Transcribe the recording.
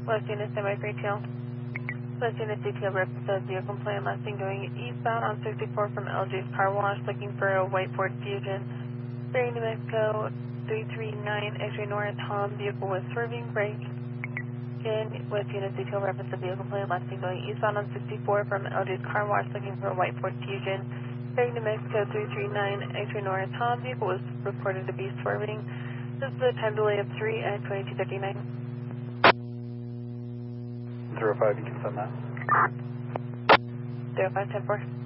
West Unit Semi Retail. West Unit Detail represents vehicle plan Mustang going eastbound on 64 from LJ's Car Wash, looking for a white Ford Fusion. Bearing New Mexico 339 X-ray north, Tom, vehicle was swerving, brake. Again, West Unit Detail represents vehicle plan Mustang going eastbound on 64 from LJ's Car Wash, looking for a white Ford Fusion. Bearing New Mexico 339 X-ray north, Tom, vehicle was reported to be swerving. This is a time delay of 3 at 22:59. 05, you can send that. 05, 10-4.